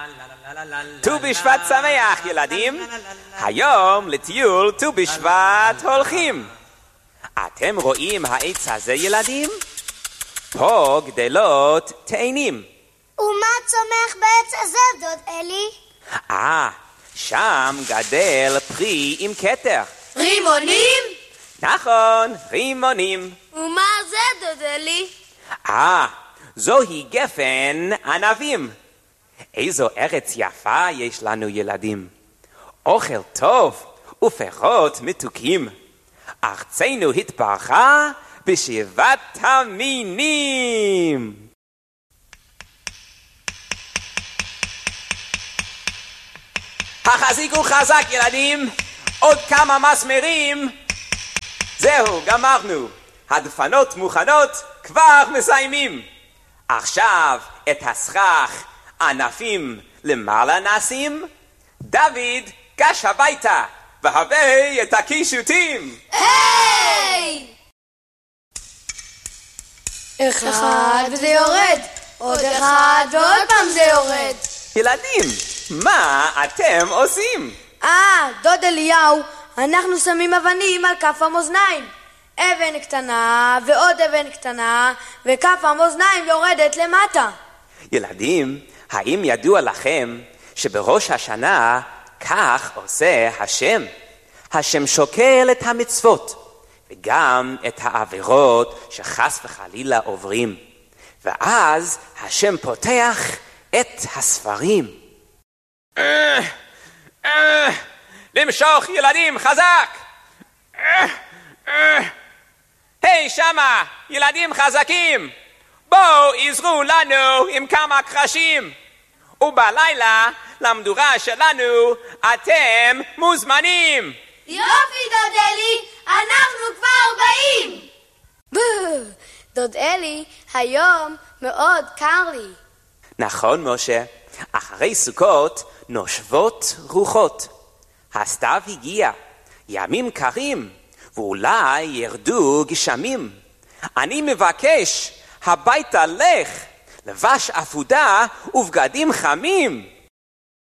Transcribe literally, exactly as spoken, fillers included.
ט"ו בשבט שמח ילדים, היום לטיול ט"ו בשבט הולכים. אתם רואים העץ הזה ילדים? פה גדלות תאנים. ומה צומח בעץ הזה דוד אלי? אה, שם גדל פרי עם כתר. רימונים? נכון, רימונים. ומה זה דוד אלי? אה, זוהי גפן ענבים. איזו ארץ יפה יש לנו ילדים. אוכל טוב ופירות מתוקים. ארצנו התברכה בשבעת המינים. החזיקו חזק ילדים, עוד כמה מסמרים. זהו, גמרנו. הדפנות מוכנות, כבר מסיימים. עכשיו את הסכך ענפים למעלה נשים. דוד, גש הביתה והבא את הקישוטים. היי! אחד וזה יורד, עוד אחד ועוד פעם זה יורד. ילדים, מה אתם עושים? אה, דוד אליהו, אנחנו שמים אבנים על כף המאזניים. אבן קטנה ועוד אבן קטנה, וכף המאזניים יורדת למטה. ילדים, האם ידוע לכם שבראש השנה כך עושה השם? השם שוקל את המצוות וגם את העבירות שחס וחלילה עוברים, ואז השם פותח את הספרים. אה, אה, למשוך ילדים חזק. אה, אה. היי שמה, ילדים חזקים, בואו עזרו לנו עם כמה קרשים. ובלילה למדורה שלנו אתם מוזמנים. יופי דוד אלי, אנחנו כבר באים. דוד אלי, היום מאוד קר לי. נכון משה, אחרי סוכות נושבות רוחות. הסתיו הגיע, ימים קרים, ואולי ירדו גשמים. אני מבקש, הביתה לך, לבש אפודה ובגדים חמים.